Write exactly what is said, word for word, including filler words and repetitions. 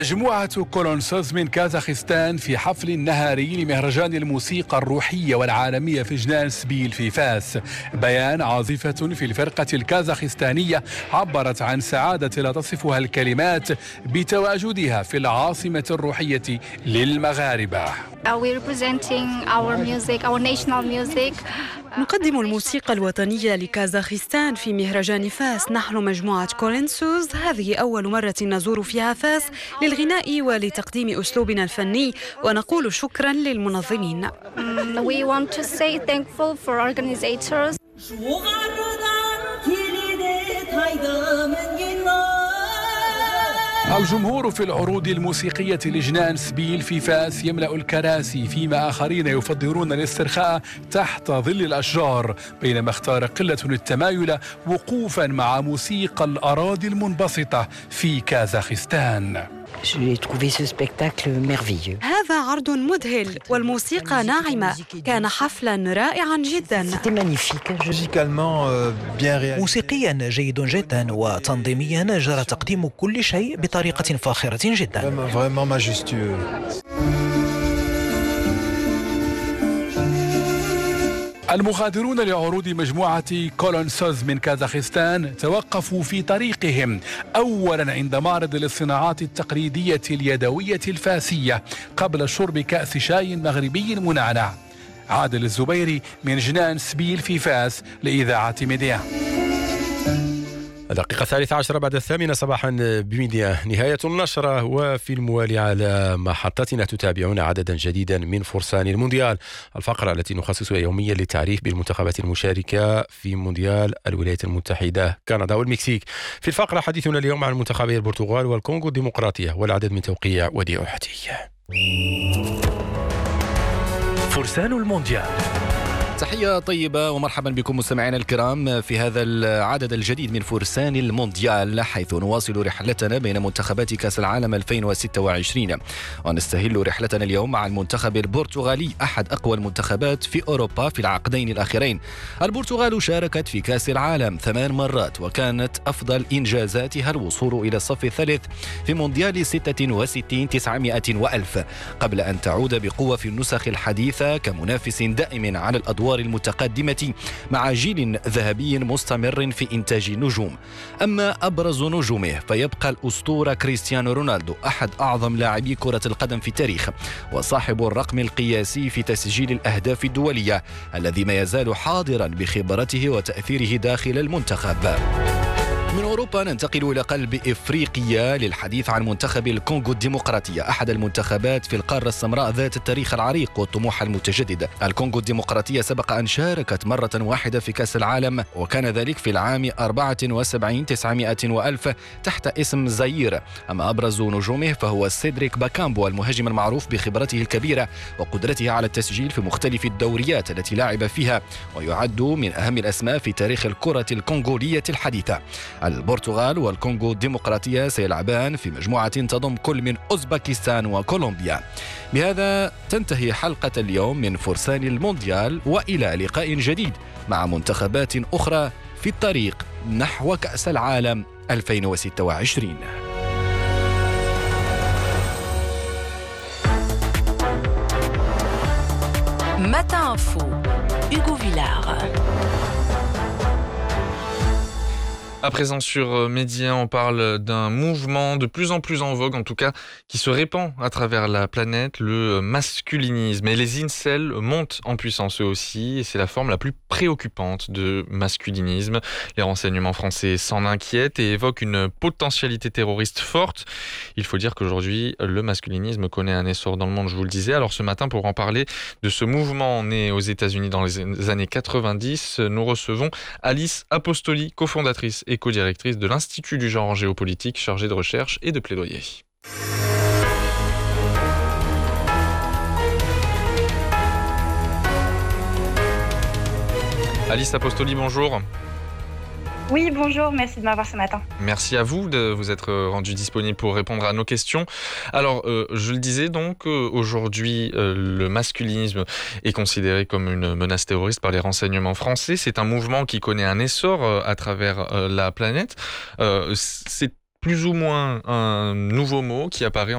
مجموعة كولونسوز من كازاخستان في حفل نهاري لمهرجان الموسيقى الروحية والعالمية في جنان سبيل في فاس. بيان عازفة في الفرقة الكازاخستانية عبرت عن سعادة لا تصفها الكلمات بتواجدها في العاصمة الروحية للمغاربة. نقدم الموسيقى الوطنية لكازاخستان في مهرجان فاس. نحن مجموعة كولونسوز، هذه أول مرة نزور فيها فاس للغناء ولتقديم أسلوبنا الفني، ونقول شكرا للمنظمين. We want to say thankful for organizers. الجمهور في العروض الموسيقية لجنان سبيل في فاس يملأ الكراسي، فيما آخرين يفضلون الاسترخاء تحت ظل الأشجار، بينما اختار قلة التمايل وقوفا مع موسيقى الأراضي المنبسطة في كازاخستان. هذا عرض مذهل والموسيقى ناعمة، كان حفلا رائعا جدا. موسيقيا جيد جدا وتنظيميا جرى تقديم كل شيء بطريقة فاخرة جدا. المغادرون لعروض مجموعة كولونسوز من كازاخستان توقفوا في طريقهم أولا عند معرض للصناعات التقليدية اليدوية الفاسية قبل شرب كأس شاي مغربي منعنع. عادل الزبيري من جنان سبيل في فاس لإذاعة ميديا. الدقيقة الثالثة عشرة بعد الثامنة صباحا بميديا، نهاية النشرة. وفي الموالي على محطتنا تتابعون عددا جديدا من فرسان المونديال، الفقرة التي نخصصها يوميا للتعريف بالمنتخبات المشاركة في مونديال الولايات المتحدة، كندا والمكسيك. في الفقرة حديثنا اليوم عن منتخبي البرتغال والكونغو الديمقراطية والعدد من توقيع وديع حتي. فرسان المونديال. تحية طيبة ومرحبا بكم مستمعينا الكرام في هذا العدد الجديد من فرسان المونديال، حيث نواصل رحلتنا بين منتخبات كأس العالم ألفين وستة وعشرين، ونستهل رحلتنا اليوم مع المنتخب البرتغالي، أحد أقوى المنتخبات في أوروبا في العقدين الأخيرين. البرتغال شاركت في كأس العالم ثمان مرات، وكانت أفضل إنجازاتها الوصول إلى الصف الثالث في مونديال ستة وستين تسعمائة وألف، قبل أن تعود بقوة في النسخ الحديثة كمنافس دائم على الأدوار المتقدمة مع جيل ذهبي مستمر في إنتاج النجوم. أما أبرز نجومه فيبقى الأسطورة كريستيانو رونالدو، أحد أعظم لاعبي كرة القدم في التاريخ وصاحب الرقم القياسي في تسجيل الأهداف الدولية، الذي ما يزال حاضرا بخبرته وتأثيره داخل المنتخب. من أوروبا ننتقل إلى قلب إفريقيا للحديث عن منتخب الكونغو الديمقراطية، أحد المنتخبات في القارة السمراء ذات التاريخ العريق والطموح المتجدد. الكونغو الديمقراطية سبق أن شاركت مرة واحدة في كأس العالم، وكان ذلك في العام أربعة وسبعين تسعمائة وألف تحت اسم زاير. أما أبرز نجومه فهو سيدريك باكامبو، المهاجم المعروف بخبرته الكبيرة وقدرته على التسجيل في مختلف الدوريات التي لعب فيها، ويعد من أهم الأسماء في تاريخ الكرة الكونغولية الحديثة. البرتغال والكونغو الديمقراطية سيلعبان في مجموعة تضم كل من أوزبكستان وكولومبيا. بهذا تنتهي حلقة اليوم من فرسان المونديال، وإلى لقاء جديد مع منتخبات أخرى في الطريق نحو كأس العالم ألفين وستة وعشرين. Matin Info, Hugo Villard. À présent sur Média, on parle d'un mouvement de plus en plus en vogue, en tout cas, qui se répand à travers la planète, le masculinisme. Et les incels montent en puissance eux aussi, et c'est la forme la plus préoccupante de masculinisme. Les renseignements français s'en inquiètent et évoquent une potentialité terroriste forte. Il faut dire qu'aujourd'hui, le masculinisme connaît un essor dans le monde, je vous le disais. Alors ce matin, pour en parler de ce mouvement né aux États-Unis dans les années quatre-vingt-dix, nous recevons Alice Apostoli, cofondatrice et co-directrice de l'Institut du genre en géopolitique, chargée de recherche et de plaidoyer. Alice Apostoli, bonjour. Oui, bonjour, merci de m'avoir ce matin. Merci à vous de vous être rendu disponible pour répondre à nos questions. Alors, euh, je le disais donc, euh, aujourd'hui, euh, le masculinisme est considéré comme une menace terroriste par les renseignements français. C'est un mouvement qui connaît un essor euh, à travers euh, la planète. Euh, c'est plus ou moins un nouveau mot qui apparaît